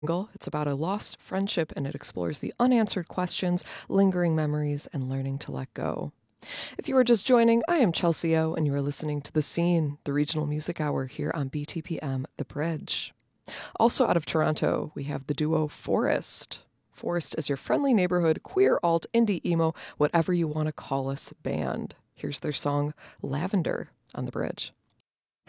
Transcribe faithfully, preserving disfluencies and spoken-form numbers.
It's about a lost friendship and it explores the unanswered questions, lingering memories, and learning to let go. If you are just joining, I am Chelsea O, and you are listening to The Scene, the regional music hour here on B T P M The Bridge. Also out of Toronto, we have the duo Forest. Forest is your friendly neighborhood, queer, alt, indie, emo, whatever you want to call us band. Here's their song, Lavender, on The Bridge.